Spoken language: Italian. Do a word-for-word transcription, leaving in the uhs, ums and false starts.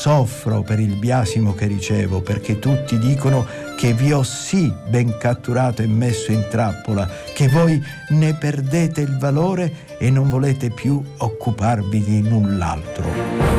soffro per il biasimo che ricevo, perché tutti dicono che vi ho sì ben catturato e messo in trappola, che voi ne perdete il valore e non volete più occuparvi di null'altro.